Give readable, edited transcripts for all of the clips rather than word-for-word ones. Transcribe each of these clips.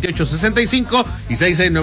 6692-2865 y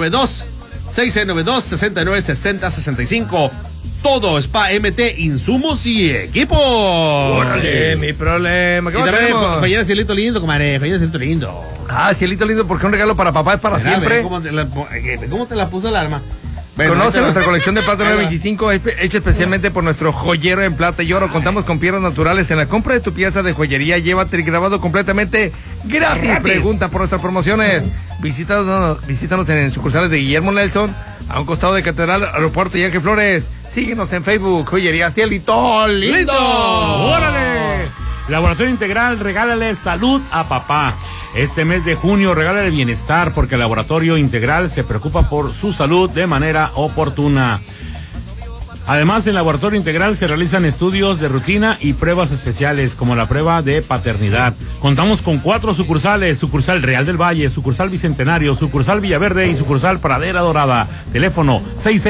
6692-6960-65. Todo Spa MT, insumos y equipo. ¡Órale! Mi problema. ¿Qué Y más también tenemos? Fallera Cielito Lindo, comadre. Fallera Cielito Lindo. Ah, Cielito Lindo, porque un regalo para papá es para Mira, siempre. ve ¿Cómo te la puso el alma? Bueno, Conoce ahorita nuestra va. colección de plata 925 hecha especialmente por nuestro joyero en plata y oro. Contamos con piedras naturales. En la compra de tu pieza de joyería, llévate el grabado completamente gratis. Pregunta por nuestras promociones. Visítanos en sucursales de Guillermo Nelson, a un costado de Catedral, Aeropuerto y Ángel Flores. Síguenos en Facebook, Joyería Cielito Lindo. ¡Órale! Laboratorio Integral, regálale salud a papá. Este mes de junio, regálale bienestar, porque el Laboratorio Integral se preocupa por su salud de manera oportuna. Además, en Laboratorio Integral se realizan estudios de rutina y pruebas especiales, como la prueba de paternidad. Contamos con 4 sucursales: sucursal Real del Valle, sucursal Bicentenario, sucursal Villaverde y sucursal Pradera Dorada. Teléfono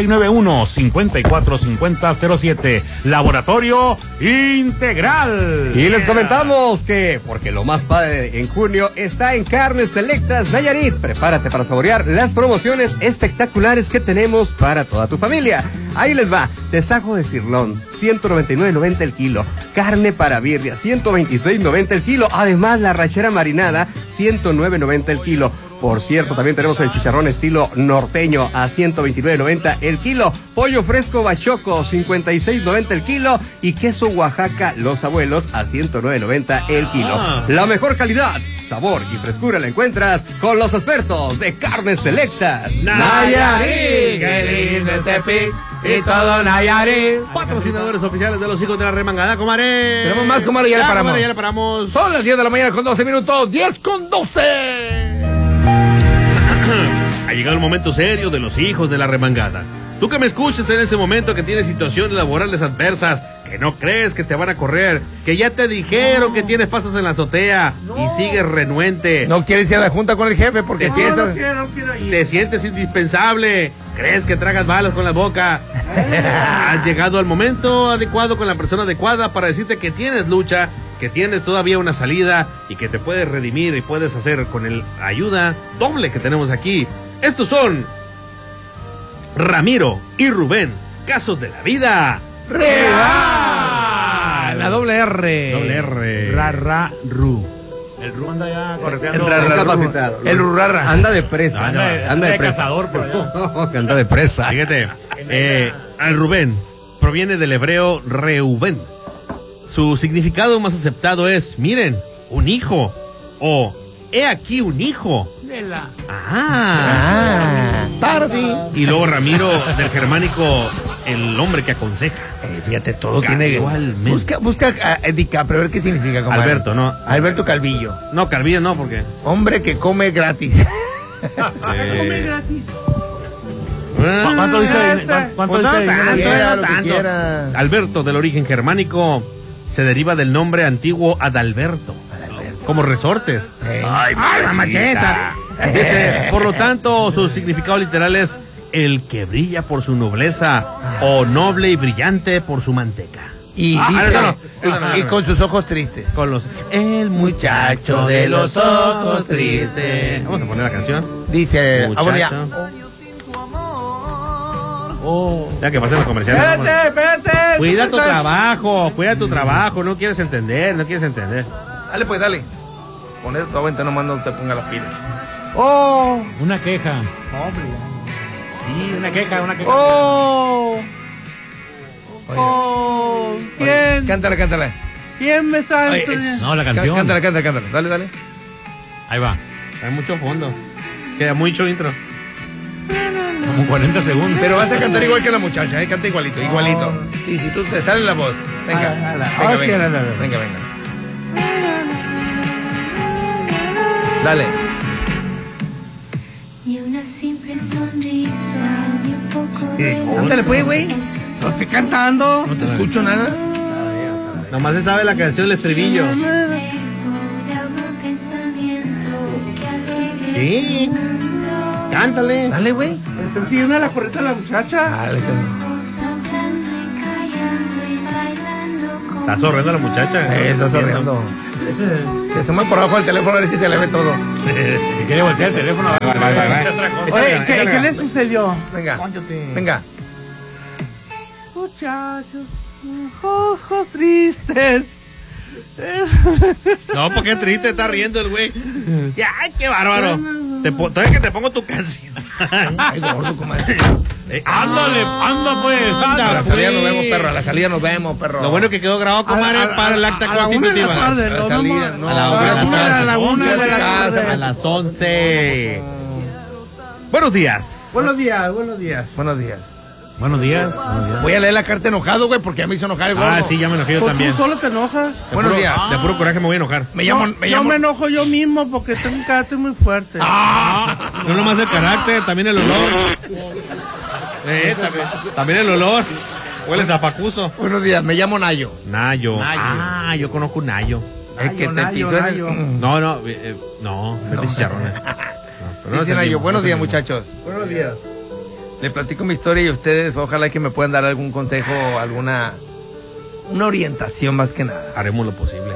6691-545007. Laboratorio Integral. Y les comentamos que, porque lo más padre en junio está en Carnes Selectas Nayarit. Prepárate para saborear las promociones espectaculares que tenemos para toda tu familia. Ahí les va: desajo de cirlón, 199.90 el kilo. Carne para birria, 126.90 el kilo. Además, la rachera marinada, 109.90 el kilo. Por cierto, también tenemos el chicharrón estilo norteño a 129.90 el kilo. Pollo fresco bachoco, 56.90 el kilo. Y queso Oaxaca Los Abuelos a 109.90 el kilo. La mejor calidad, sabor y frescura la encuentras con los expertos de Carnes Selectas Nayarit, qué lindo es Tepic y todo Nayarit. Patrocinadores oficiales de los hijos de la remangada, comadre. Tenemos más, comadre, ya le paramos. Comadre, ya le paramos. Son las 10 de la mañana con 12 minutos, 10 con 12. Ha llegado el momento serio de los hijos de la remangada. Tú que me escuches en ese momento, que tienes situaciones laborales adversas, que no crees que te van a correr, que ya te dijeron que tienes pasos en la azotea y sigues renuente. No quieres ir a la junta con el jefe porque Te sientes indispensable. Crees que tragas balas con la boca. Has llegado al momento adecuado con la persona adecuada para decirte que tienes lucha, que tienes todavía una salida y que te puedes redimir y puedes hacer con la ayuda doble que tenemos aquí. Estos son Ramiro y Rubén, casos de la vida real. La doble R. Doble R. Ru. El Ru anda ya correteando. Incapacitado. El Rurrarra. Anda de presa. Anda de cazador por allá. No, que anda de presa. Fíjate, al Rubén proviene del hebreo Reubén. Su significado más aceptado es: miren, un hijo, o he aquí un hijo. Tarde. Y luego Ramiro, del germánico, el hombre que aconseja. Fíjate, todo Casualmente. tiene. Busca a DiCaprio, a ver qué significa, comadre. Alberto, ¿no? Alberto Calvillo. No, Calvillo no, porque... Hombre que come gratis. come gratis. ¿Cuánto dice? ¿Cuánto dice? Lo que quiera. Alberto, del origen germánico, se deriva del nombre antiguo Adalberto. Como resortes. Ay, mamacheta. Dice, por lo tanto, su significado literal es el que brilla por su nobleza, o noble y brillante por su manteca. Y dice, eso no. y con sus ojos tristes. Con los... El muchacho de los ojos tristes. Vamos a poner la canción. Dice, Muchacho. ya. Ya que pasen los comerciales. Espérate. Cuida tu trabajo, no quieres entender. Dale, pues, dale. Poner tu venta nomás, no te ponga las pilas. Una queja. Sí, una queja. ¿Quién? Cántala. ¿Quién me está? No, la canción. Cántala. Dale. Ahí va. Hay mucho fondo. Queda mucho intro. Como 40 segundos. Pero vas a cantar igual que la muchacha, canta igualito. Sí, si tú te sale la voz. Venga. Venga. Dale. Ni una simple sonrisa, ni un poco de... Cántale pues, güey. No estoy cantando. No te escucho nada. Nomás se sabe la canción del estribillo. ¿Qué? Cántale. Dale, güey. Entonces, ¿sí una la correcta a la muchacha? Dale. Está sorriendo la muchacha. Está sonriendo. Se suma por abajo del teléfono a ver si se le ve todo. Si quiere voltear el teléfono, Va. Oye, ¿qué le sucedió? Venga, venga. Muchachos, ojos tristes. No, porque triste está riendo el güey. Ya, qué bárbaro. Todavía que te pongo tu canción. Ay, gordo, comadre. Ándale, anda pues. A la Anda, salida pues. nos vemos, perro. A la salida nos vemos, perro. Lo bueno es que quedó grabado, comadre, para el acta a la 1 de la constitutiva. tarde, A la lo salida, vamos no, a la 1 de la tarde. A las 11. Buenos días. Buenos días, buenos días. Buenos días. Buenos días. Voy a leer la carta enojado, güey, porque ya me hizo enojar el gordo. Ah, sí, ya me enojé yo Pues también. tú solo te enojas. Buenos días. De puro coraje me voy a enojar. Yo me enojo yo mismo porque tengo un carácter muy fuerte. No nomás el carácter, también el olor. También el olor. Hueles a pacuso. Buenos días, me llamo Nayo. Nayo. Ah, yo conozco un Nayo. El que te Nayo, pisó en Nayo. el... No, me chicharrones. Dice Nayo, buenos días, muchachos. Buenos días. Le platico mi historia y ustedes ojalá que me puedan dar algún consejo, una orientación más que nada. Haremos lo posible.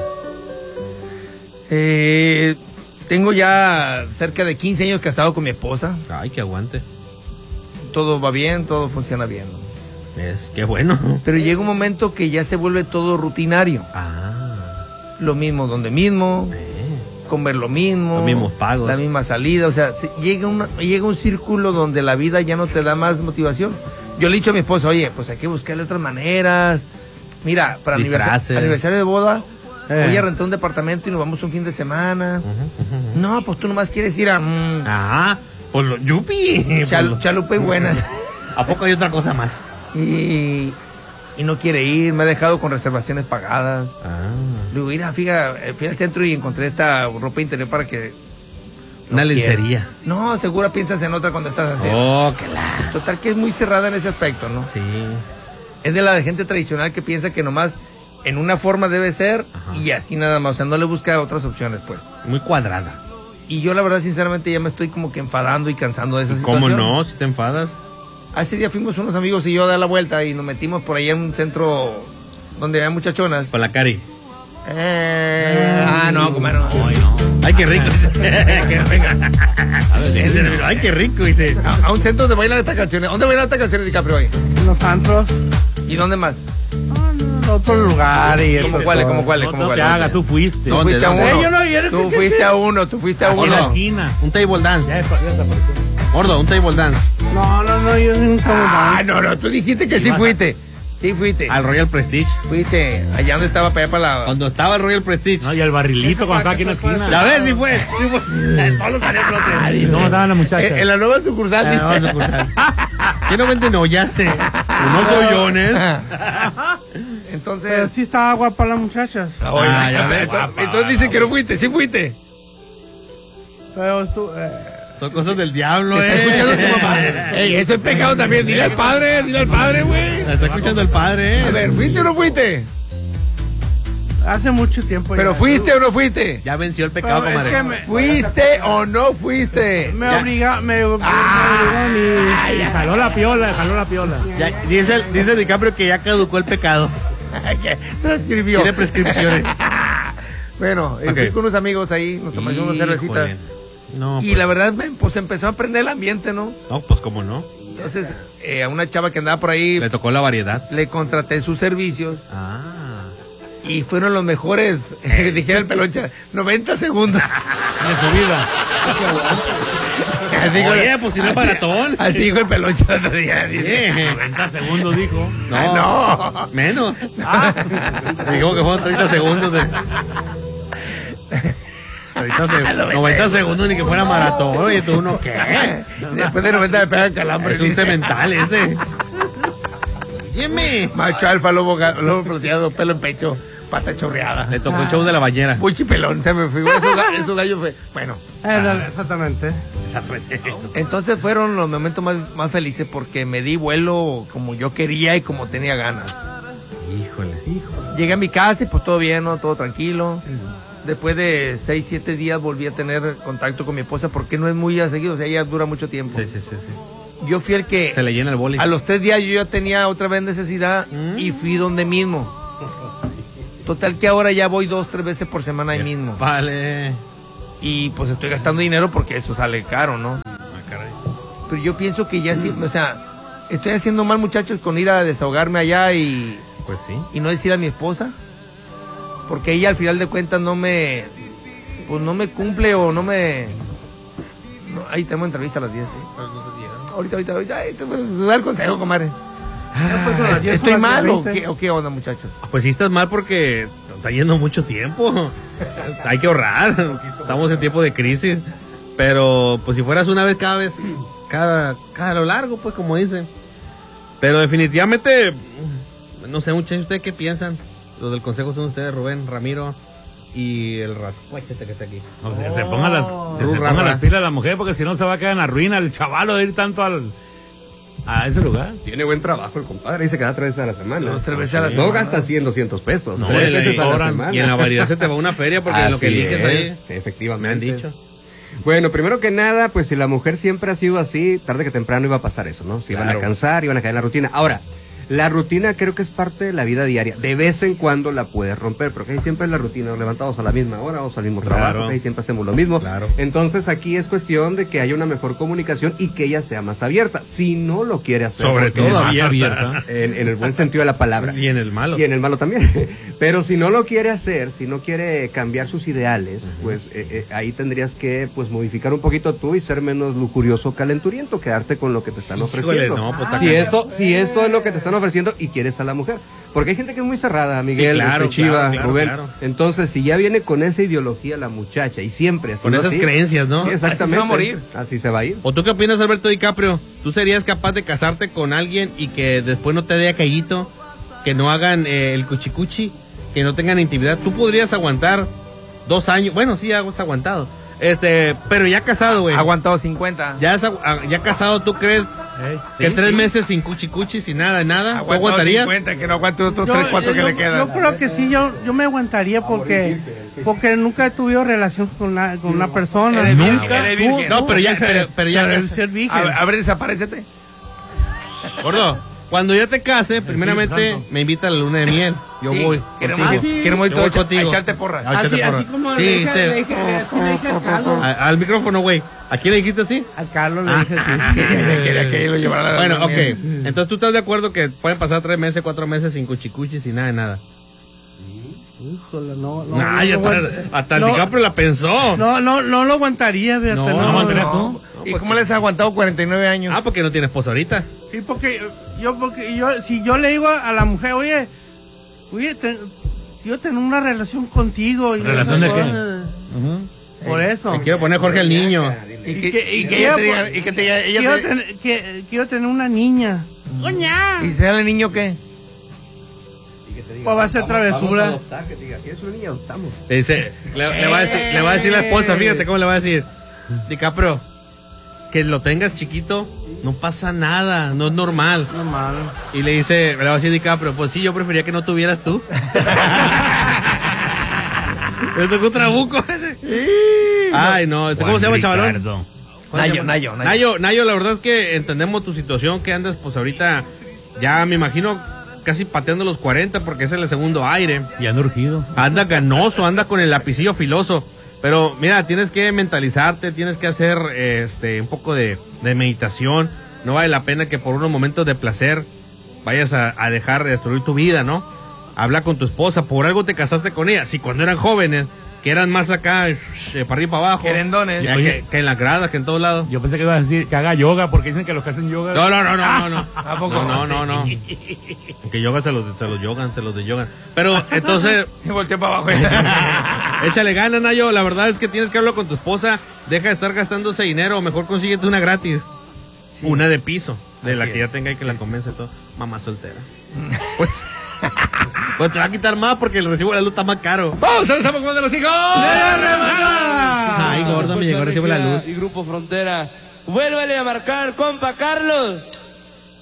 Tengo ya cerca de 15 años casado con mi esposa. Ay, que aguante. Todo va bien, todo funciona bien. Qué bueno. Pero llega un momento que ya se vuelve todo rutinario. Lo mismo donde mismo, comer lo mismo, Los mismos pagos. la misma salida. O sea, llega un círculo donde la vida ya no te da más motivación. Yo le he dicho a mi esposa, oye, pues hay que buscarle otras maneras. Mira, para Disfraces. aniversario de boda, voy a rentar un departamento y nos vamos un fin de semana. No, pues tú nomás quieres ir a Pues lo yupi. Chalupa y Buenas. ¿A poco hay otra cosa más? y no quiere ir, me ha dejado con reservaciones pagadas. Le digo, mira, fíjate, fui al centro y encontré esta ropa interior para que... Una lencería. No, seguro piensas en otra cuando estás haciendo. Oh, que la. Total que es muy cerrada en ese aspecto, ¿no? Sí. Es de la de gente tradicional que piensa que nomás en una forma debe ser y así nada más. O sea, no le busca otras opciones, pues. Muy cuadrada. Y yo la verdad, sinceramente, ya me estoy como que enfadando y cansando de esa situación. ¿Cómo no? Si te enfadas. Hace día fuimos unos amigos y yo a dar la vuelta y nos metimos por ahí en un centro donde había muchachonas. Con la cari. No, como no. Ay, no. Ay, qué rico. Ay, qué rico, dice. A un centro donde bailan estas canciones. ¿Dónde bailan estas canciones, DiCaprio, hoy? En los antros. ¿Y dónde más? En otro lugar y eso. ¿Cómo cuáles? ¿Cómo cuáles? No ¿Cómo te cuáles? hagas, tú fuiste. Tú fuiste a ¿Dónde? uno. Yo no, yo no Tú quise fuiste ser. a uno, tú fuiste a Aquí en la uno. esquina. Un table dance. Ya desapareció. Gordo, un table dance. No, yo nunca me No, tú dijiste que sí fuiste. Sí fuiste. Al Royal Prestige. Fuiste allá donde estaba para allá para la... Cuando estaba el Royal Prestige. No, y el barrilito cuando estaba aquí en la esquina. Ya ves, sí fue. Solo salió el flote. Ay, no, estaban las muchachas. En la nueva sucursal, Ah, dice. vamos a sucursal. ¿Qué no vende nollaste? Unos hoyones. Pero Entonces... sí estaba guapa la muchacha. Ya ves. Entonces dice que no fuiste, sí fuiste. Pero tú, Son cosas del diablo, Está escuchando tu mamá. Ey, eso es pecado también. Dile al padre, güey. Está escuchando el padre, A ver, ¿fuiste o no fuiste? hace mucho tiempo. ¿Pero ya. fuiste o no fuiste? Ya venció el pecado, Pero es comadre. que me- ¿Fuiste o no fuiste? Me obliga, me obligó Ay, jaló la piola, jaló la piola. Ya, dice DiCaprio que ya caducó el pecado. ¿Qué? Prescribió. Tiene prescripciones. Bueno, Ok. fui con unos amigos ahí, nos tomamos unas cervecitas. Híjole. No, Y pues, la verdad, pues empezó a aprender el ambiente, ¿no? no, pues cómo no. Entonces, a una chava que andaba por ahí, Le tocó la variedad. le contraté sus servicios Ah. y fueron los mejores, dijera el peloncha, 90 segundos. De su vida. Así dijo- Oye, pues si no es maratón. Así dijo el peloncha el otro día. Dice. 30 segundos dijo. No, No. menos. Digo que fueron 30 segundos de... 90 segundos ni que fuera maratón. Oye, tú uno qué. Después de 90 me pegan calambre. Es un cemental ese. Óyeme. Macho alfa, lobo plateado, pelo en pecho, pata chorreada. Le tocó el show de la bañera. Puchi pelón, se me figura esos gallos. Bueno, Exactamente. entonces fueron los momentos más felices porque me di vuelo como yo quería y como tenía ganas. Híjole. Llegué a mi casa y pues todo bien, ¿no? Todo tranquilo. Después de 6, 7 días volví a tener contacto con mi esposa porque no es muy seguido, o sea, ella dura mucho tiempo. Sí. Yo fui el que Se le llena el boli. a los 3 días yo ya tenía otra vez necesidad y fui donde mismo. Total que ahora ya voy 2-3 veces por semana ahí mismo. Vale. Y pues estoy gastando dinero porque eso sale caro, ¿no? Caray. Pero yo pienso que ya sí, o sea, estoy haciendo mal, muchachos, con ir a desahogarme allá y Pues sí. no decir a mi esposa. Porque ella al final de cuentas no me cumple o no me... No, ahí tenemos entrevista a las 10, ¿sí? Ahorita, ahí te voy a dar consejo, comadre. ¿Estoy mal o qué onda, muchachos? Pues sí estás mal porque está yendo mucho tiempo. Hay que ahorrar. Estamos en tiempo de crisis. Pero pues si fueras una vez cada vez, cada a lo largo, pues como dicen. Pero definitivamente, no sé, muchachos, ¿ustedes qué piensan? Los del consejo son ustedes, Rubén, Ramiro y el rascuachete que está aquí. O sea, se ponga las pilas la mujer, porque si no se va a quedar en la ruina el chavalo de ir tanto a ese lugar. Tiene buen trabajo el compadre, dice cada 3 veces a la semana. 3 veces a la No semana. gasta 100, 200 pesos. No, 3 y veces a la cobran, semana. y en la variedad se te va una feria porque lo que Así eliges es, ahí. efectivamente. Me han dicho. Bueno, primero que nada, pues si la mujer siempre ha sido así, tarde que temprano iba a pasar eso, ¿no? Se iban a cansar, iban a caer en la rutina. Ahora, la rutina creo que es parte de la vida diaria. De vez en cuando la puedes romper, porque ahí siempre es la rutina. Nos levantamos a la misma hora, vamos al mismo trabajo, ahí siempre hacemos lo mismo. Claro. Entonces aquí es cuestión de que haya una mejor comunicación y que ella sea más abierta. Si no lo quiere hacer. Sobre porque todo es abierta. en el buen sentido de la palabra. Y en el malo. Y en el malo también. Pero si no lo quiere hacer, si no quiere cambiar sus ideales, pues ahí tendrías que pues modificar un poquito tú y ser menos lujurioso, calenturiento, quedarte con lo que te están ofreciendo. Híjole, no, pues, si eso es lo que te están ofreciendo y quieres a la mujer. Porque hay gente que es muy cerrada, Miguel, Sí, claro, Chiva, claro, Rubén. claro. Entonces, si ya viene con esa ideología la muchacha y siempre así. Con esas creencias, ¿no? Sí, exactamente. Así se va a morir. Así se va a ir. ¿O tú qué opinas, Alberto DiCaprio? ¿Tú serías capaz de casarte con alguien y que después no te dé callito? Que no hagan el cuchicuchi, que no tengan intimidad. ¿Tú podrías aguantar 2 años? Bueno, sí, has aguantado. Pero ya casado, güey. Aguantado 50. Ya casado, ¿tú crees que 3 meses sin cuchicuchi, sin nada, ¿tú Aguantado aguantarías? 50, que no aguante otros 3, 4 que le quedan. Yo creo que sí, yo me aguantaría porque nunca he tenido relación con una persona. Eres virgen, Nunca. eres virgen. No, pero ya ser virgen. A ver, desaparécete. Gordo, cuando ya te case, primeramente Santo. me invita a la luna de miel. Yo Sí, voy. Queremos contigo. queremos ir Yo voy todos a contigo. echarte porra. A echarte porra. Así como Sí, le dije, sí. le dije a Carlos. Al micrófono, güey. ¿A quién le dijiste así? A Carlos le dije así. Quería que lo llevara a la Bueno, luna ok. de miel. Entonces tú estás de acuerdo que pueden pasar 3 meses, 4 meses sin cuchicuchi, sin nada de nada. Híjole, no. Nah, ya hasta el no, DiCaprio la pensó. no lo aguantaría, fíjate. No, No, no aguantarías tú. ¿Y cómo les has aguantado 49 años? Ah, porque no tienes esposa ahorita. Sí, porque si yo le digo a la mujer, oye, yo tengo una relación contigo. Y ¿Relación de qué? Por eso. Te quiero poner Jorge el niño. Y que ella te diga, y que te diga, Quiero tener una niña. ¿y sea el niño qué? Pues va a ser travesura. Adoptar, que te diga, ¿quieres una niña? Adoptamos. Le dice, le va a decir la esposa, fíjate cómo le va a decir. DiCaprio, que lo tengas chiquito, no pasa nada, no es normal. Normal. Y le va a decir DiCaprio, pues sí, yo prefería que no tuvieras tú. Me tocó trabuco. Ay, no, ¿cómo se llama, chavalón? Nayo. Nayo, la verdad es que entendemos tu situación, que andas pues ahorita, ya me imagino, casi pateando los 40 porque ese es el segundo aire. Y anda urgido. Anda ganoso, anda con el lapicillo filoso. Pero mira, tienes que mentalizarte, tienes que hacer un poco de meditación. No vale la pena que por unos momentos de placer vayas a dejar de destruir tu vida, ¿no? Habla con tu esposa, por algo te casaste con ella. Si cuando eran jóvenes, que eran más acá, para arriba y para abajo. Querendones. Ya que en las gradas, que en todos lados. Yo pensé que ibas a decir que haga yoga, porque dicen que los que hacen yoga... No. ¿A poco? No. Que yoga se los de yoga. Pero entonces, Y volteé para abajo. échale ganas, Nayo. La verdad es que tienes que hablar con tu esposa. Deja de estar gastando ese dinero. Mejor consíguete una gratis. Sí. Una de piso. De Así la que ya es. tenga y que la convence todo. Mamá soltera. Pues te va a quitar más porque el recibo de la luz está más caro. ¡Vamos! ¡Ahora estamos comiendo los hijos! Ay, gordo, me llegó el recibo de la luz. Y Grupo Frontera. Vuélvale a marcar, compa Carlos.